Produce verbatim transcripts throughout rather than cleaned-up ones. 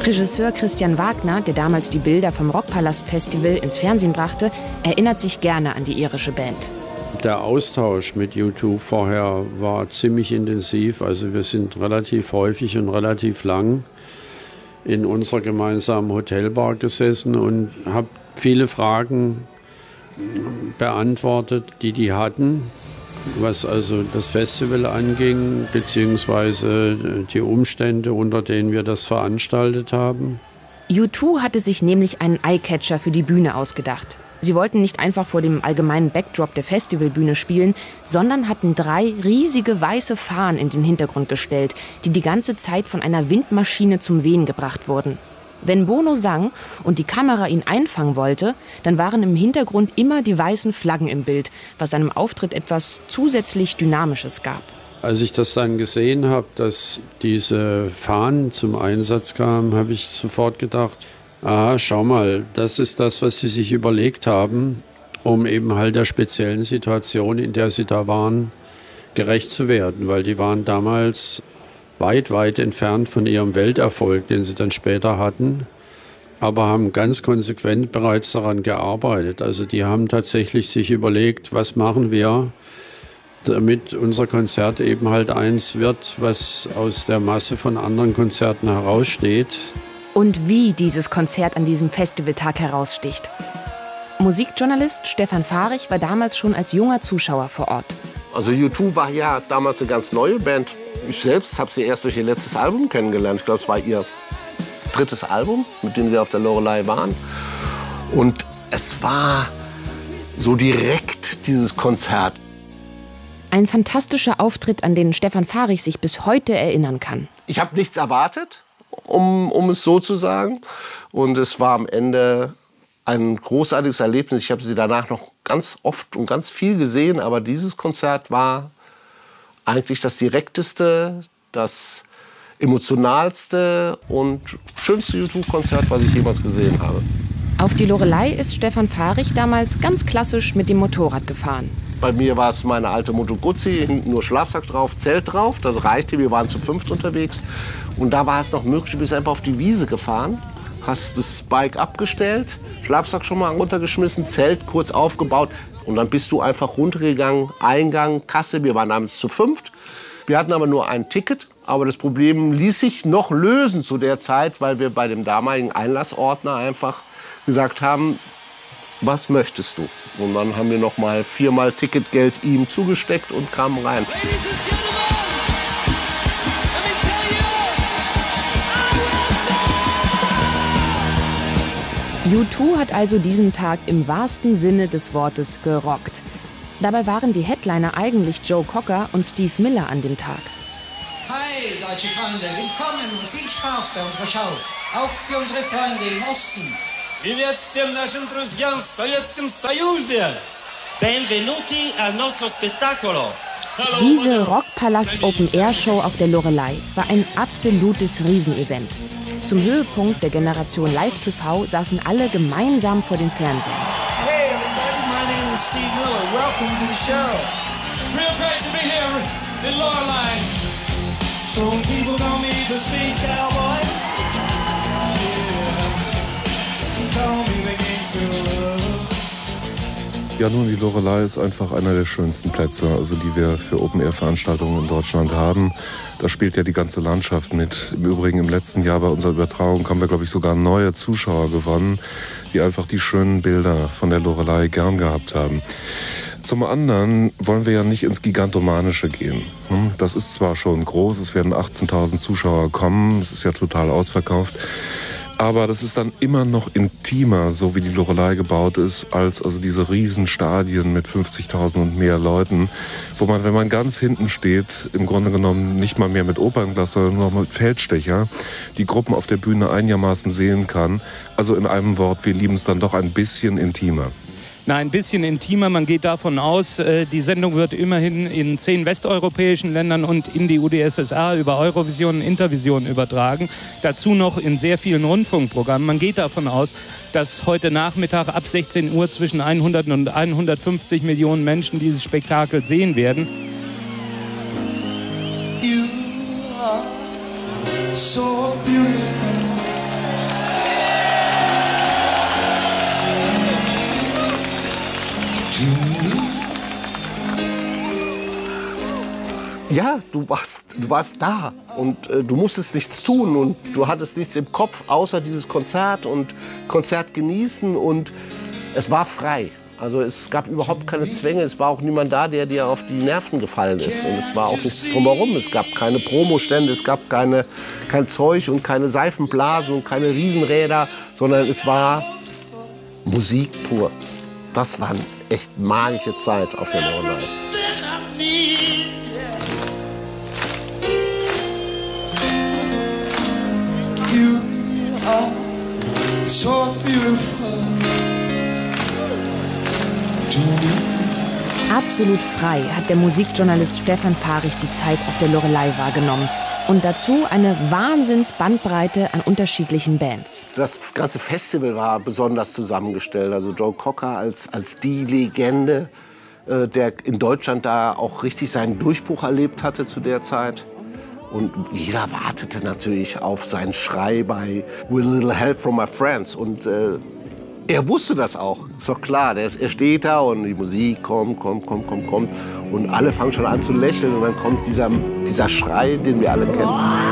Regisseur Christian Wagner, der damals die Bilder vom Rockpalast-Festival ins Fernsehen brachte, erinnert sich gerne an die irische Band. Der Austausch mit U zwei vorher war ziemlich intensiv. Also wir sind relativ häufig und relativ lang in unserer gemeinsamen Hotelbar gesessen und habe viele Fragen beantwortet, die die hatten, was also das Festival anging, beziehungsweise die Umstände, unter denen wir das veranstaltet haben. U zwei hatte sich nämlich einen Eyecatcher für die Bühne ausgedacht. Sie wollten nicht einfach vor dem allgemeinen Backdrop der Festivalbühne spielen, sondern hatten drei riesige weiße Fahnen in den Hintergrund gestellt, die die ganze Zeit von einer Windmaschine zum Wehen gebracht wurden. Wenn Bono sang und die Kamera ihn einfangen wollte, dann waren im Hintergrund immer die weißen Flaggen im Bild, was seinem Auftritt etwas zusätzlich Dynamisches gab. Als ich das dann gesehen habe, dass diese Fahnen zum Einsatz kamen, habe ich sofort gedacht, aha, schau mal, das ist das, was sie sich überlegt haben, um eben halt der speziellen Situation, in der sie da waren, gerecht zu werden. Weil die waren damals weit, weit entfernt von ihrem Welterfolg, den sie dann später hatten, aber haben ganz konsequent bereits daran gearbeitet. Also die haben tatsächlich sich überlegt, was machen wir, damit unser Konzert eben halt eins wird, was aus der Masse von anderen Konzerten heraussteht. Und wie dieses Konzert an diesem Festivaltag heraussticht. Musikjournalist Stefan Fahrig war damals schon als junger Zuschauer vor Ort. Also U zwei war ja damals eine ganz neue Band. Ich selbst habe sie erst durch ihr letztes Album kennengelernt. Ich glaube, es war ihr drittes Album, mit dem sie auf der Loreley waren. Und es war so direkt dieses Konzert. Ein fantastischer Auftritt, an den Stefan Fahrig sich bis heute erinnern kann. Ich habe nichts erwartet, um, um es so zu sagen. Und es war am Ende ein großartiges Erlebnis. Ich habe sie danach noch ganz oft und ganz viel gesehen. Aber dieses Konzert war eigentlich das direkteste, das emotionalste und schönste U zwei-Konzert, was ich jemals gesehen habe. Auf die Loreley ist Stefan Fahrig damals ganz klassisch mit dem Motorrad gefahren. Bei mir war es meine alte Moto Guzzi, hinten nur Schlafsack drauf, Zelt drauf. Das reichte, wir waren zu fünft unterwegs. Und da war es noch möglich, du bist einfach auf die Wiese gefahren, hast das Bike abgestellt, Schlafsack schon mal runtergeschmissen, Zelt kurz aufgebaut. Und dann bist du einfach runtergegangen, Eingang, Kasse, wir waren abends zu fünft. Wir hatten aber nur ein Ticket, aber das Problem ließ sich noch lösen zu der Zeit, weil wir bei dem damaligen Einlassordner einfach gesagt haben, was möchtest du? Und dann haben wir noch mal viermal Ticketgeld ihm zugesteckt und kamen rein. U zwei hat also diesen Tag im wahrsten Sinne des Wortes gerockt. Dabei waren die Headliner eigentlich Joe Cocker und Steve Miller an dem Tag. Hi, deutsche Freunde, willkommen und viel Spaß bei unserer Show. Auch für unsere Freunde im Osten. Привет всем нашим друзьям в Советском Союзе. Benvenuti al nostro spettacolo. Diese Rockpalast Open Air Show auf der Loreley war ein absolutes Riesenevent. Zum Höhepunkt der Generation Live T V saßen alle gemeinsam vor dem Fernsehen. Hey everybody, my name is Steve Miller. Welcome to the show. Real great to be here in Loreley. Some people call me the Space Cowboy. Ja, nun, die Loreley ist einfach einer der schönsten Plätze, also die wir für Open-Air-Veranstaltungen in Deutschland haben. Da spielt ja die ganze Landschaft mit. Im Übrigen im letzten Jahr bei unserer Übertragung haben wir, glaube ich, sogar neue Zuschauer gewonnen, die einfach die schönen Bilder von der Loreley gern gehabt haben. Zum anderen wollen wir ja nicht ins Gigantomanische gehen. Das ist zwar schon groß, es werden achtzehntausend Zuschauer kommen, es ist ja total ausverkauft. Aber das ist dann immer noch intimer, so wie die Loreley gebaut ist, als also diese Riesenstadien mit fünfzigtausend und mehr Leuten, wo man, wenn man ganz hinten steht, im Grunde genommen nicht mal mehr mit Opernglas, sondern nur noch mit Feldstecher, die Gruppen auf der Bühne einigermaßen sehen kann. Also in einem Wort, wir lieben es dann doch ein bisschen intimer. Na, ein bisschen intimer. Man geht davon aus, die Sendung wird immerhin in zehn westeuropäischen Ländern und in die U d S S R über Eurovision und Intervision übertragen. Dazu noch in sehr vielen Rundfunkprogrammen. Man geht davon aus, dass heute Nachmittag ab sechzehn Uhr zwischen hundert und hundertfünfzig Millionen Menschen dieses Spektakel sehen werden. You are so beautiful. Ja, du warst, du warst da und äh, du musstest nichts tun und du hattest nichts im Kopf, außer dieses Konzert und Konzert genießen und es war frei. Also es gab überhaupt keine Zwänge, es war auch niemand da, der dir auf die Nerven gefallen ist und es war auch nichts drumherum. Es gab keine Promostände, es gab keine, kein Zeug und keine Seifenblasen und keine Riesenräder, sondern es war Musik pur. Das war eine echt magische Zeit auf der Loreley. You are so beautiful. Absolut frei hat der Musikjournalist Stefan Fahrig die Zeit auf der Loreley wahrgenommen. Und dazu eine Wahnsinnsbandbreite an unterschiedlichen Bands. Das ganze Festival war besonders zusammengestellt. Also Joe Cocker als, als die Legende, äh, der in Deutschland da auch richtig seinen Durchbruch erlebt hatte zu der Zeit. Und jeder wartete natürlich auf seinen Schrei bei With a Little Help from My Friends. Und äh, er wusste das auch, ist doch klar. Der ist, er steht da und die Musik kommt, kommt, kommt, kommt, kommt. Und alle fangen schon an zu lächeln und dann kommt dieser, dieser Schrei, den wir alle kennen.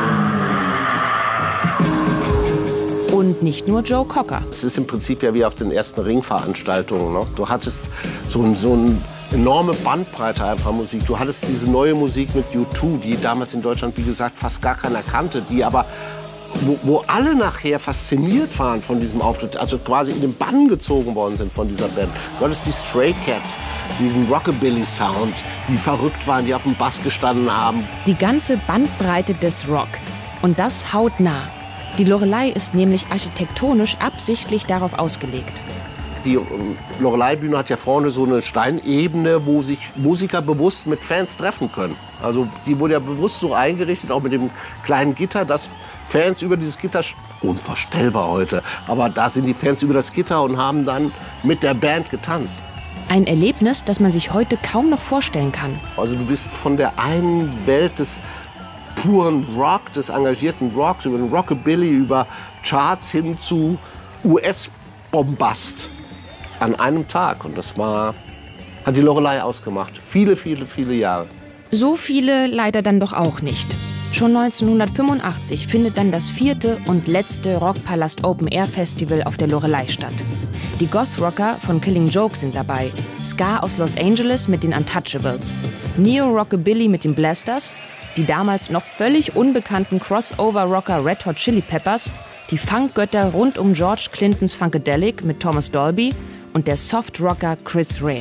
Und nicht nur Joe Cocker. Es ist im Prinzip ja wie auf den ersten Ringveranstaltungen. Ne? Du hattest so, ein, so eine enorme Bandbreite einfach Musik. Du hattest diese neue Musik mit U zwei, die damals in Deutschland, wie gesagt, fast gar keiner kannte, die aber Wo, wo alle nachher fasziniert waren von diesem Auftritt, also quasi in den Bann gezogen worden sind von dieser Band. Du hattest die Stray Cats, diesen Rockabilly-Sound, die verrückt waren, die auf dem Bass gestanden haben. Die ganze Bandbreite des Rock. Und das hautnah. Die Loreley ist nämlich architektonisch absichtlich darauf ausgelegt. Die Loreley-Bühne hat ja vorne so eine Steinebene, wo sich Musiker bewusst mit Fans treffen können. Also die wurde ja bewusst so eingerichtet, auch mit dem kleinen Gitter, dass Fans über dieses Gitter, unvorstellbar heute, aber da sind die Fans über das Gitter und haben dann mit der Band getanzt. Ein Erlebnis, das man sich heute kaum noch vorstellen kann. Also du bist von der einen Welt des puren Rock, des engagierten Rocks, über den Rockabilly, über Charts hin zu U S-Bombast an einem Tag. Und das war, hat die Loreley ausgemacht. Viele, viele, viele Jahre. So viele leider dann doch auch nicht. Schon neunzehnhundertfünfundachtzig findet dann das vierte und letzte Rockpalast Open Air Festival auf der Loreley statt. Die Goth-Rocker von Killing Joke sind dabei, Ska aus Los Angeles mit den Untouchables, Neo-Rockabilly mit den Blasters, die damals noch völlig unbekannten Crossover-Rocker Red Hot Chili Peppers, die Funkgötter rund um George Clintons Funkadelic mit Thomas Dolby und der Soft-Rocker Chris Rea.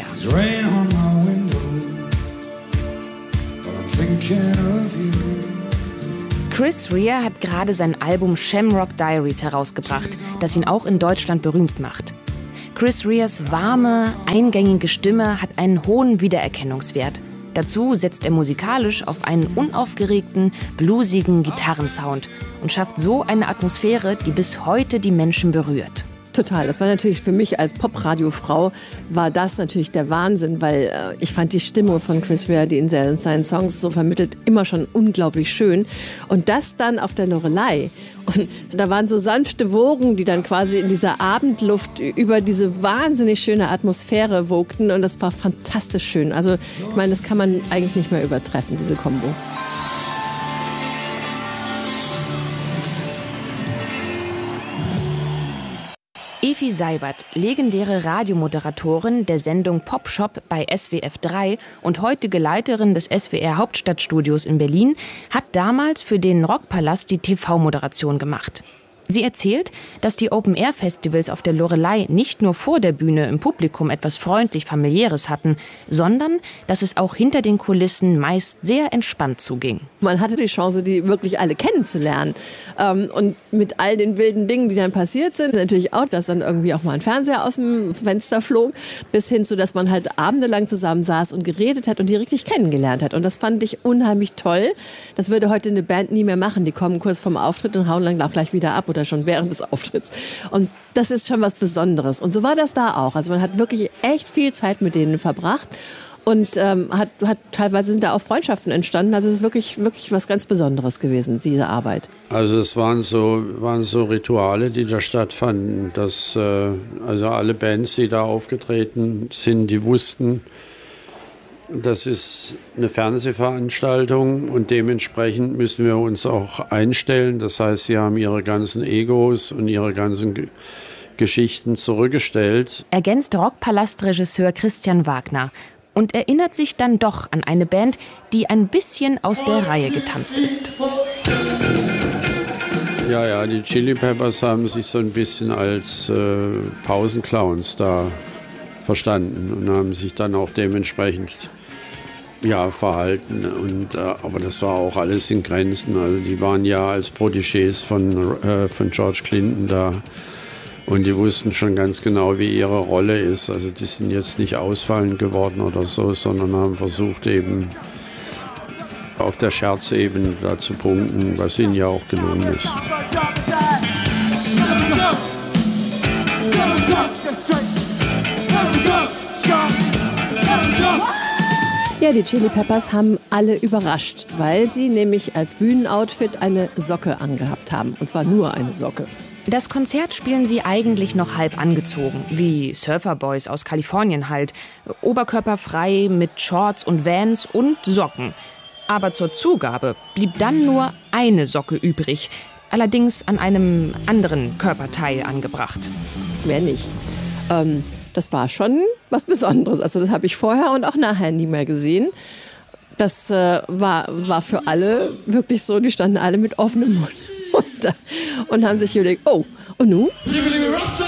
Chris Rea hat gerade sein Album Shamrock Diaries herausgebracht, das ihn auch in Deutschland berühmt macht. Chris Reas warme, eingängige Stimme hat einen hohen Wiedererkennungswert. Dazu setzt er musikalisch auf einen unaufgeregten, bluesigen Gitarrensound und schafft so eine Atmosphäre, die bis heute die Menschen berührt. Total. Das war natürlich für mich als Pop-Radio-Frau war das natürlich der Wahnsinn, weil äh, ich fand die Stimme von Chris Rea, die in seinen Songs so vermittelt, immer schon unglaublich schön. Und das dann auf der Loreley. Und da waren so sanfte Wogen, die dann quasi in dieser Abendluft über diese wahnsinnig schöne Atmosphäre wogten. Und das war fantastisch schön. Also ich meine, das kann man eigentlich nicht mehr übertreffen, diese Kombo. Efi Seibert, legendäre Radiomoderatorin der Sendung Pop Shop bei S W F drei und heutige Leiterin des S W R Hauptstadtstudios in Berlin, hat damals für den Rockpalast die T V-Moderation gemacht. Sie erzählt, dass die Open-Air-Festivals auf der Loreley nicht nur vor der Bühne im Publikum etwas freundlich Familiäres hatten, sondern dass es auch hinter den Kulissen meist sehr entspannt zuging. Man hatte die Chance, die wirklich alle kennenzulernen. Und mit all den wilden Dingen, die dann passiert sind, natürlich auch, dass dann irgendwie auch mal ein Fernseher aus dem Fenster flog, bis hin zu, dass man halt abendelang zusammen saß und geredet hat und die richtig kennengelernt hat. Und das fand ich unheimlich toll. Das würde heute eine Band nie mehr machen. Die kommen kurz vom Auftritt und hauen dann auch gleich wieder ab oder schon während des Auftritts. Und das ist schon was Besonderes. Und so war das da auch. Also man hat wirklich echt viel Zeit mit denen verbracht und ähm, hat, hat teilweise sind da auch Freundschaften entstanden. Also es ist wirklich, wirklich was ganz Besonderes gewesen, diese Arbeit. Also es waren so, waren so Rituale, die da stattfanden, dass äh, also alle Bands, die da aufgetreten sind, die wussten, das ist eine Fernsehveranstaltung und dementsprechend müssen wir uns auch einstellen. Das heißt, sie haben ihre ganzen Egos und ihre ganzen G- Geschichten zurückgestellt. Ergänzt Rockpalast-Regisseur Christian Wagner und erinnert sich dann doch an eine Band, die ein bisschen aus der Reihe getanzt ist. Ja, ja, die Chili Peppers haben sich so ein bisschen als äh, Pausenclowns da verstanden und haben sich dann auch dementsprechend ja, verhalten. Und, äh, aber das war auch alles in Grenzen. Also die waren ja als Protégés von, äh, von George Clinton da. Und die wussten schon ganz genau, wie ihre Rolle ist. Also die sind jetzt nicht ausfallend geworden oder so, sondern haben versucht eben auf der Scherzebene da zu punkten, was ihnen ja auch gelungen ist. Ja, die Chili Peppers haben alle überrascht, weil sie nämlich als Bühnenoutfit eine Socke angehabt haben. Und zwar nur eine Socke. Das Konzert spielen sie eigentlich noch halb angezogen, wie Surferboys aus Kalifornien halt. Oberkörperfrei mit Shorts und Vans und Socken. Aber zur Zugabe blieb dann nur eine Socke übrig, allerdings an einem anderen Körperteil angebracht. Mehr nicht. Ähm, das war schon was Besonderes. Also das habe ich vorher und auch nachher nie mehr gesehen. Das äh, war, war für alle wirklich so, die standen alle mit offenem Mund und, und haben sich überlegt, oh, und nun?